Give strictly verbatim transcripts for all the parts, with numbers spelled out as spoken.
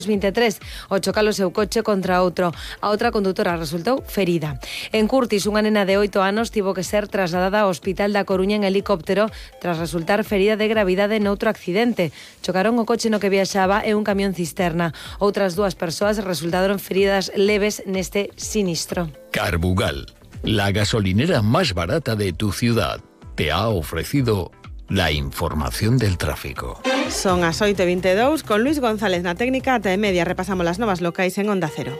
veintitrés, o chocar o seu coche contra outro. A outra condutora resultou ferida. En Curtis, unha nena de oito anos tivo que ser trasladada ao Hospital da Coruña en helicóptero tras resultar ferida de gravidade noutro accidente. Chocaron o coche no que viaxaba e un camión cisterna. Outras dúas persoas resultaron feridas leves neste sinistro. Carbugal, la gasolinera más barata de tu ciudad, te ha ofrecido la información del tráfico. Son as oito e vinte e dous, con Luis González na técnica, ata e media repasamos las novas locais en Onda Cero.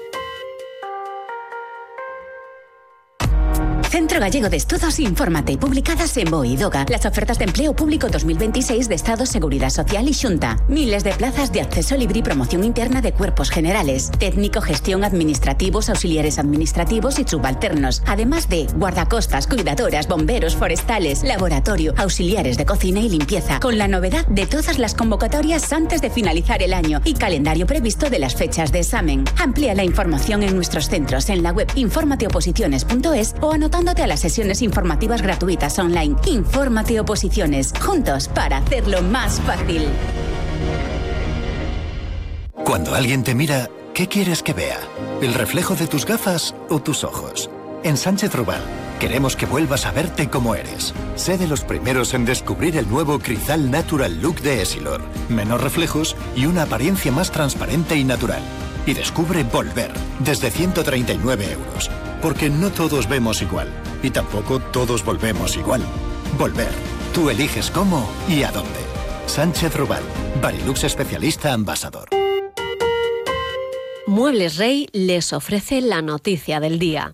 Centro Gallego de Estudos Infórmate, publicadas en BOE y DOGA. Las ofertas de empleo público dos mil veintiséis de Estado, Seguridad Social y Xunta. Miles de plazas de acceso libre y promoción interna de cuerpos generales. Técnico, gestión, administrativos, auxiliares administrativos y subalternos. Además de guardacostas, cuidadoras, bomberos, forestales, laboratorio, auxiliares de cocina y limpieza. Con la novedad de todas las convocatorias antes de finalizar el año y calendario previsto de las fechas de examen. Amplía la información en nuestros centros en la web informateoposiciones punto es o anotando a las sesiones informativas gratuitas online. Infórmate Oposiciones, juntos para hacerlo más fácil. Cuando alguien te mira, ¿qué quieres que vea? ¿El reflejo de tus gafas o tus ojos? En Sánchez Rubal queremos que vuelvas a verte como eres. Sé de los primeros en descubrir el nuevo Crizal Natural Look de Essilor. Menos reflejos y una apariencia más transparente y natural. Y descubre Volver, desde ciento treinta y nueve euros. Porque no todos vemos igual. Y tampoco todos volvemos igual. Volver. Tú eliges cómo y a dónde. Sánchez Rubal. Barilux especialista ambasador. Muebles Rey les ofrece la noticia del día.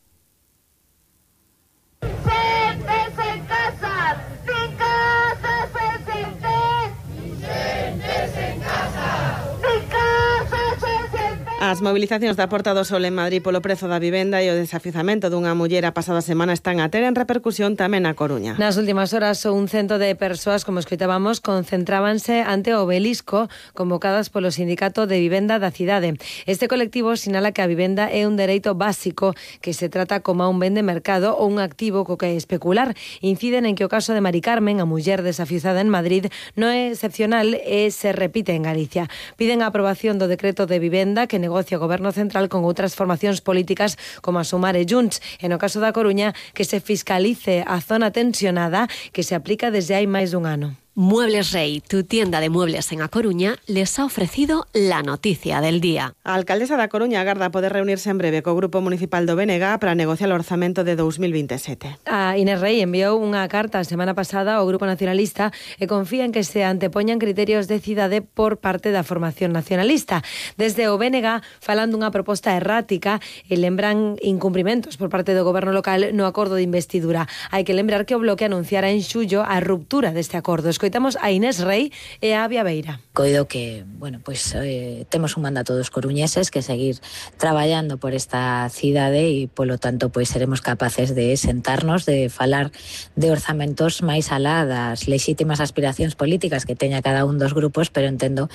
As mobilizacións da Porta do Sol en Madrid polo prezo da vivenda e o desafiuzamento dunha muller a pasada semana están a ter en repercusión tamén na Coruña. Nas últimas horas, un cento de persoas, como escoitábamos, concentrábanse ante o obelisco convocadas polo Sindicato de Vivenda da cidade. Este colectivo sinala que a vivenda é un dereito básico que se trata como un ben de mercado ou un activo co que especular. Inciden en que o caso de Mari Carmen, a muller desafiuzada en Madrid, non é excepcional e se repite en Galicia. Piden a aprobación do decreto de vivenda que negocia o Goberno Central con outras formacións políticas como a Sumar e Junts. E no caso da Coruña, que se fiscalice a zona tensionada que se aplica desde hai máis dun ano. Muebles Rey, tu tienda de muebles en A Coruña, les ha ofrecido la noticia del día. A alcaldesa da Coruña agarda poder reunirse en breve co Grupo Municipal do B N G para negociar o orzamento de dos mil veintisiete. A Inés Rey enviou unha carta a semana pasada ao Grupo Nacionalista e confía en que se antepoñan criterios de cidade por parte da formación nacionalista. Desde o B N G falan dunha proposta errática e lembran incumprimentos por parte do Goberno local no acordo de investidura. Hai que lembrar que o Bloque anunciara en xullo a ruptura deste acordo. Escoitamos a Inés Rey e a Avia Beira. Coido que, bueno, pues eh, temos un mandato dos coruñeses que seguir traballando por esta cidade e, polo tanto, pues seremos capaces de sentarnos, de falar de orzamentos máis alá das lexítimas aspiracións políticas que teña cada un dos grupos, pero entendo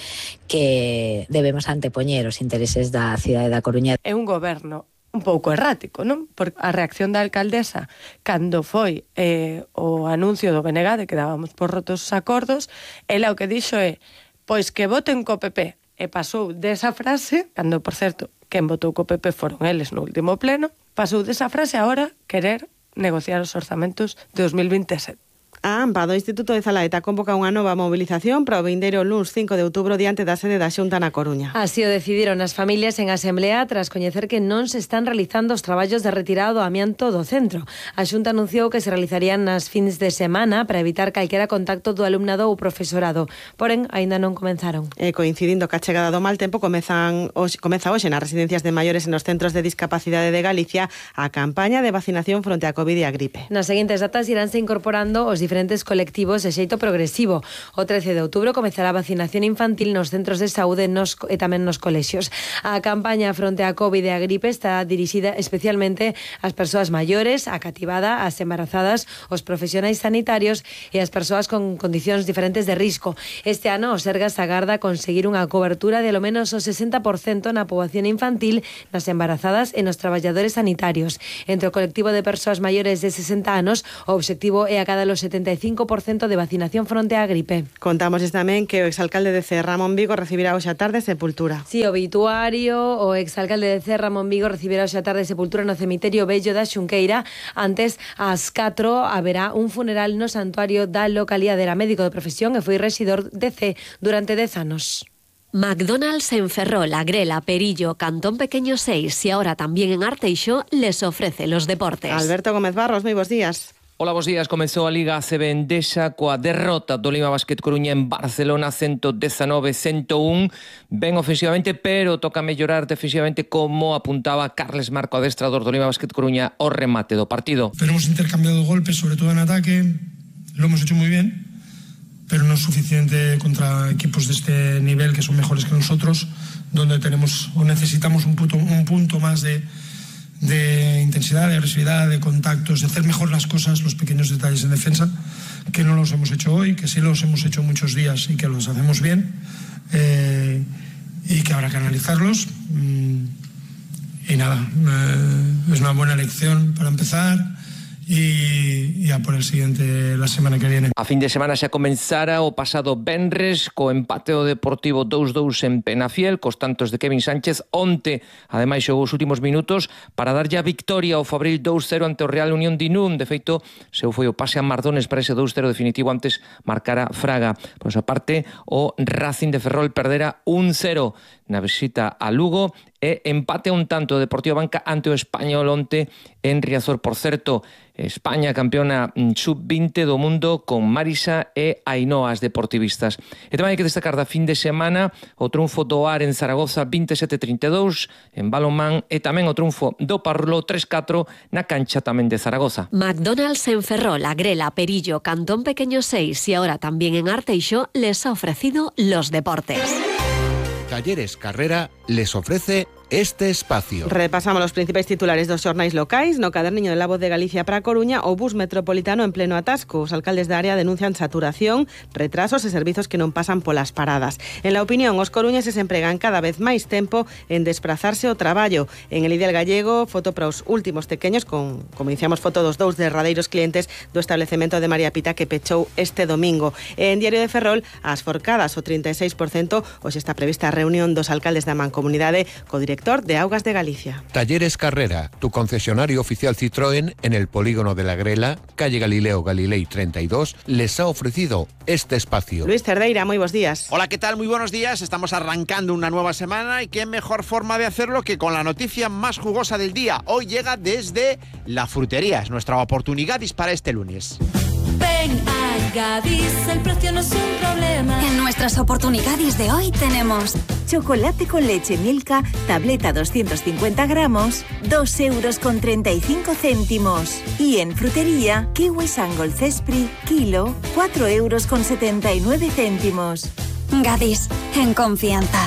que debemos antepoñer os intereses da cidade da Coruña. É un goberno un pouco errático, non? Porque a reacción da alcaldesa cando foi eh, o anuncio do B N G de que dábamos por rotos os acordos, ela o que dixo é pois que voten co P P, e pasou desa frase, cando, por certo, quen votou co P P foron eles no último pleno, pasou desa frase a ahora querer negociar os orzamentos de dos mil veintisiete. A AMPA do Instituto de Zalaeta convoca unha nova mobilización para o vindeiro luns cinco de outubro diante da sede da Xunta na Coruña. Así o decidiron as familias en asemblea tras coñecer que non se están realizando os traballos de retirado do amianto do centro. A Xunta anunciou que se realizarían nas fins de semana para evitar calquera contacto do alumnado ou profesorado. Porén, aínda non comenzaron. E coincidindo ca chegada do mal tempo, comezan hoxe, comeza hoxe nas residencias de maiores e nos centros de discapacidade de Galicia a campaña de vacinación fronte a COVID e a gripe. Nas seguintes datas iránse incorporando os diferentes diferentes colectivos de xeito progresivo. O trece de outubro comezará a vacinación infantil nos centros de saúde nos, e tamén nos colexios. A campaña fronte a COVID e a gripe está dirixida especialmente ás persoas maiores, a cativada, ás embarazadas, os profesionais sanitarios e as persoas con condicións diferentes de risco. Este ano o Sergas agarda conseguir unha cobertura de ao menos o sesenta por cento na poboación infantil, nas embarazadas e nos traballadores sanitarios. Entre o colectivo de persoas maiores de sesenta anos, o obxectivo é a cada los setenta setenta e cinco por cento de vacinación fronte á gripe. Contamos tamén que o exalcalde de Cee, Ramón Vigo, recibirá hoxe a tarde sepultura. Si, sí, o obituario, o exalcalde de Cee, Ramón Vigo, recibirá hoxe a tarde sepultura no cemiterio Bello da Xunqueira. Antes, ás catro, haberá un funeral no santuario da localidade. Era médico de profesión e foi rexidor de Cee durante dez anos. McDonald's en Ferrol, Agrela, Perillo, Cantón Pequeño seis y ahora también en Arteixo les ofrece los deportes. Alberto Gómez Barros, moi bons días. Hola, bos días. Comezou a Liga A C B Endesa coa derrota do Lima Basket Coruña en Barcelona ciento diecinueve a ciento uno. Ben ofensivamente, pero toca mellorar defensivamente, como apuntaba Carles Marco, adestrador do Lima Basket Coruña, ao remate do partido. Pero hemos intercambiado golpes, sobre todo en ataque. Lo hemos hecho muy bien, pero no es suficiente contra equipos de este nivel que son mejores que nosotros, donde tenemos o necesitamos un punto, un punto más de, de intensidad, de agresividad, de contactos, de hacer mejor las cosas, los pequeños detalles en defensa, que no los hemos hecho hoy, que sí los hemos hecho muchos días y que los hacemos bien, eh, y que habrá que analizarlos. Y nada, eh, es una buena lección para empezar. E a por el siguiente la semana que viene. A fin de semana xa comenzara o pasado venres co empate o Deportivo dous dous en Penafiel, cos tantos de Kevin Sánchez. Onte, ademais, xogou os últimos minutos para dar ya victoria ao Fabril dous cero ante o Real Unión de Inún. De feito, seu foi o pase a Mardones para ese dous cero definitivo, antes marcara Fraga. Por esa parte, o Racing de Ferrol perdera un cero na visita a Lugo e empate a un tanto o Deportivo Banca ante o Español onte en Riazor. Por certo, España campeona sub veinte do mundo con Marisa e Ainhoa, as deportivistas. E tamén hai que destacar da fin de semana o triunfo do Ar en Zaragoza vinte e sete a trinta e dous en balonmán, e tamén o triunfo do Parlo tres catro na cancha tamén de Zaragoza. McDonald's en Ferrol, Agrela, Perillo, Cantón Pequeño seis y ahora también en Arteixo les ha ofrecido los deportes. Talleres Carrera les ofrece este espacio. Repasamos los principais titulares dos xornais locais. No caderniño de La Voz de Galicia para a Coruña, o bus metropolitano en pleno atasco. Os alcaldes da área denuncian saturación, retrasos e servizos que non pasan polas paradas. En La Opinión, os coruñeses empregan cada vez máis tempo en desplazarse ao traballo. En El Ideal Gallego, foto para os últimos tequeños, con, como dicíamos, foto dos dous derradeiros clientes do establecemento de María Pita que pechou este domingo. E en Diario de Ferrol, as forcadas, o trinta e seis por cento. Hoxe está prevista a reunión dos alcaldes da Mancomunidade co director de Augas de Galicia. Talleres Carrera, tu concesionario oficial Citroën en el polígono de la Grela, calle Galileo Galilei treinta y dos, les ha ofrecido este espacio. Luis Cerdeira, muy buenos días. Hola, ¿qué tal? Muy buenos días. Estamos arrancando una nueva semana y qué mejor forma de hacerlo que con la noticia más jugosa del día. Hoy llega desde la frutería. Es nuestra oportunidad para este lunes. Ven a Gadis, el precio no es un problema. En nuestras oportunidades de hoy tenemos chocolate con leche Milka, tableta doscientos cincuenta gramos, dos euros con treinta y cinco céntimos. Y en frutería, kiwi Sangol Cespri, kilo, cuatro euros con setenta y nueve céntimos. Gadis, en confianza.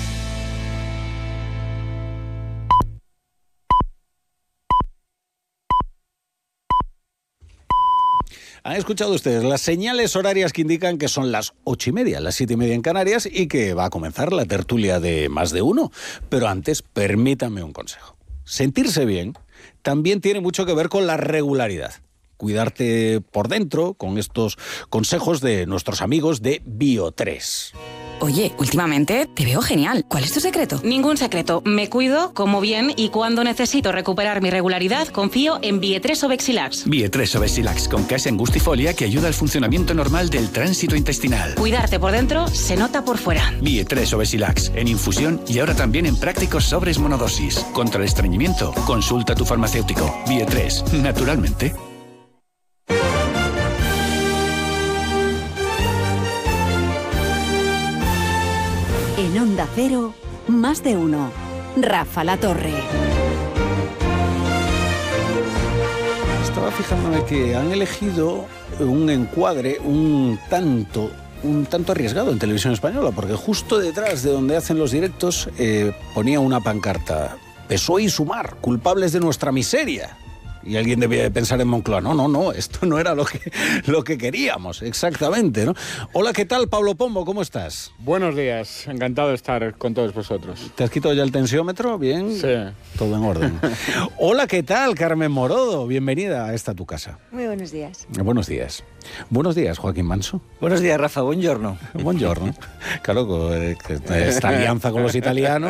Han escuchado ustedes las señales horarias que indican que son las ocho y media, las siete y media en Canarias, y que va a comenzar la tertulia de Más de Uno. Pero antes, permítanme un consejo. Sentirse bien también tiene mucho que ver con la regularidad. Cuidarte por dentro con estos consejos de nuestros amigos de Bio tres. Oye, últimamente te veo genial. ¿Cuál es tu secreto? Ningún secreto. Me cuido, como bien y cuando necesito recuperar mi regularidad, confío en Bio tres Obexilax. Bio tres Obexilax con case angustifolia que ayuda al funcionamiento normal del tránsito intestinal. Cuidarte por dentro se nota por fuera. Bio tres Obexilax en infusión y ahora también en prácticos sobres monodosis. Contra el estreñimiento, consulta a tu farmacéutico. Bio tres, naturalmente. En Onda Cero, Más de Uno. Rafa La Torre. Estaba fijándome que han elegido un encuadre un tanto, un tanto arriesgado en Televisión Española, porque justo detrás de donde hacen los directos eh, ponía una pancarta: P S O E y Sumar, culpables de nuestra miseria. Y alguien debía de pensar en Moncloa, no, no, no, esto no era lo que, lo que queríamos, exactamente, ¿no? Hola, ¿qué tal, Pablo Pombo? ¿Cómo estás? Buenos días, encantado de estar con todos vosotros. ¿Te has quitado ya el tensiómetro? ¿Bien? Sí. Todo en orden. Hola, ¿qué tal, Carmen Morodo? Bienvenida a esta tu casa. Muy buenos días. Buenos días. Buenos días, Joaquín Manso. Buenos días, Rafa, buongiorno. Buongiorno. Claro, esta alianza con los italianos